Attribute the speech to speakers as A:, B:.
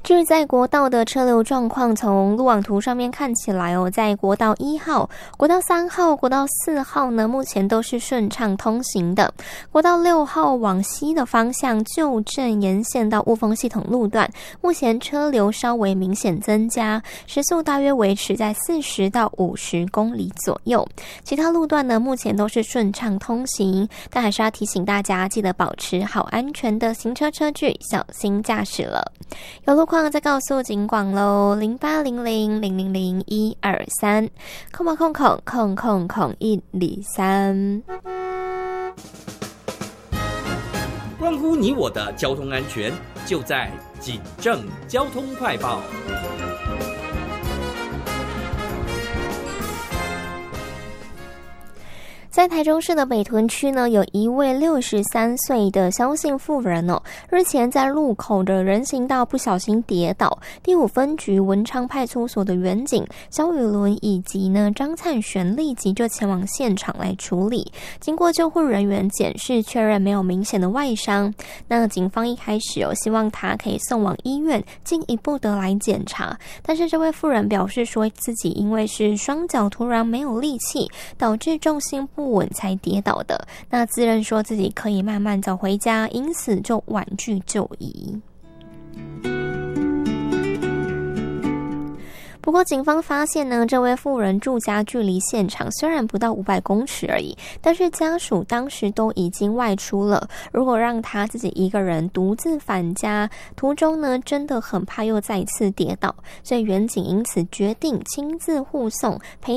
A: 至于在国道的车流状况，从路网图上面看起来在国道1号、国道3号、国道4号呢，目前都是顺畅通行的。国道6号往西的方向，旧镇沿线到雾峰系统路段，目前车流稍微明显增加，时速大约维持在40到50公里左右。其他路段呢，目前都是顺畅通行，但还是要提醒大家，记得保持好安全的行车车距，小心驾驶了。有路况再告诉警广喽，0800000123，空吧空空空空空123。
B: 关乎你我的交通安全，就在警政交通快报。
A: 在台中市的北屯区呢，有一位63岁的萧姓妇人日前在路口的人行道不小心跌倒，第5分局文昌派出所的员警萧宇伦以及张灿璇立即就前往现场来处理。经过救护人员检视，确认没有明显的外伤。那警方一开始希望他可以送往医院进一步的来检查，但是这位妇人表示说自己因为是双脚突然没有力气，导致重心不稳才跌倒的，那自认说自己可以慢慢走回家，因此就婉拒就医。不过警方发现呢，这位妇人住家距离现场虽然不到500公尺而已，但是家属当时都已经外出了，如果让他自己一个人独自返家，途中呢真的很怕又再次跌倒，所以员警因此决定亲自护送，陪